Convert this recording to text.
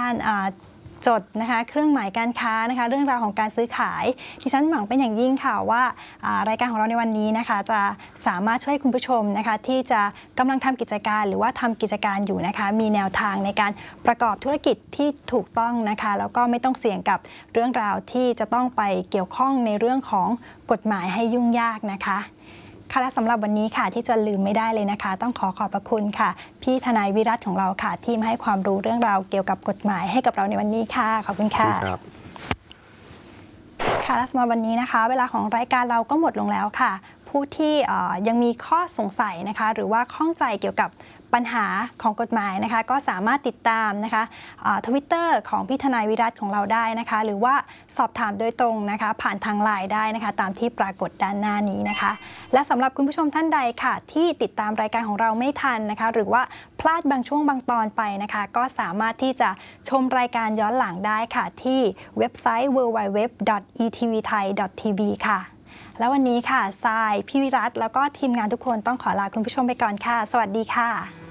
การจดนะคะเครื่องหมายการค้านะคะเรื่องราวของการซื้อขายดิฉันหวังเป็นอย่างยิ่งค่ะว่ารายการของเราในวันนี้นะคะจะสามารถช่วยคุณผู้ชมนะคะที่จะกำลังทำกิจการหรือว่าทำกิจการอยู่นะคะมีแนวทางในการประกอบธุรกิจที่ถูกต้องนะคะแล้วก็ไม่ต้องเสี่ยงกับเรื่องราวที่จะต้องไปเกี่ยวข้องในเรื่องของกฎหมายให้ยุ่งยากนะคะค่ะและสำหรับวันนี้ค่ะที่จะลืมไม่ได้เลยนะคะต้องขอบพระคุณค่ะพี่ทนายวิรัตของเราค่ะที่มาให้ความรู้เรื่องราวเกี่ยวกับกฎหมายให้กับเราในวันนี้ค่ะขอบคุณค่ะค่ะและสำหรับวันนี้นะคะเวลาของรายการเราก็หมดลงแล้วค่ะผู้ที่ยังมีข้อสงสัยนะคะหรือว่าข้องใจเกี่ยวกับปัญหาของกฎหมายนะคะก็สามารถติดตามนะคะTwitter ของพี่ทนายวิรัตของเราได้นะคะหรือว่าสอบถามโดยตรงนะคะผ่านทางไลน์ได้นะคะตามที่ปรากฏด้านหน้านี้นะคะและสำหรับคุณผู้ชมท่านใดค่ะที่ติดตามรายการของเราไม่ทันนะคะหรือว่าพลาดบางช่วงบางตอนไปนะคะก็สามารถที่จะชมรายการย้อนหลังได้ค่ะที่เว็บไซต์ www.etvthai.tv ค่ะแล้ววันนี้ค่ะทรายพี่วิรัตแล้วก็ทีมงานทุกคนต้องขอลาคุณผู้ชมไปก่อนค่ะสวัสดีค่ะ